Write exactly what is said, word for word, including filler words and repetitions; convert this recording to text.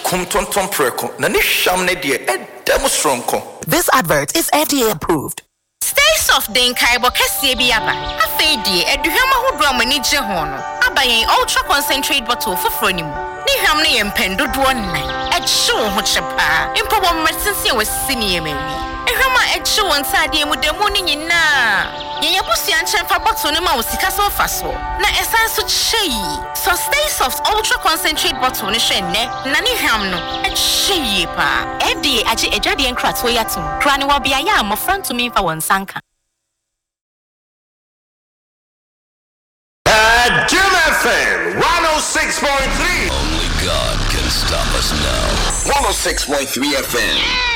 kum tonton preko na ne hwam ne de e demostronko. This advert is F D A approved. Stay soft den kaibo kese bi aba. Afei die eduhwam ahodo amani je ho no. Abayen ultra concentrate bottle foforo ni mu. Ni hwam ne yempendodo nnan. E hye ho chepa. Impo bo mersense we sini yemawi. Ehwam a e hye won sade mu demu ni nyina. Yeye busia nchemfa bottle ne ma wo sika so fa so. Na esan so chei. So stay soft ultra concentrate bottle ne hwe ne. Na ni hwam no e hye pa. F D A age ejade enkrato yatum. Kra ne wo bia ya amofra ntumi mfa won sanka. Jim F M one oh six point three. Only God can stop us now. one oh six point three F M.